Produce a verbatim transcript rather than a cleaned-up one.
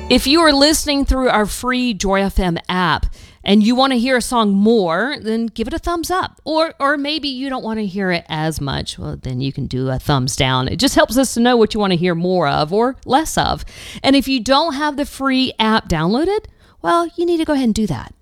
If you are listening through our free Joy F M app and you want to hear a song more, then give it a thumbs up. Or or maybe you don't want to hear it as much. Well, then you can do a thumbs down. It just helps us to know what you want to hear more of or less of. And if you don't have the free app downloaded, well, you need to go ahead and do that.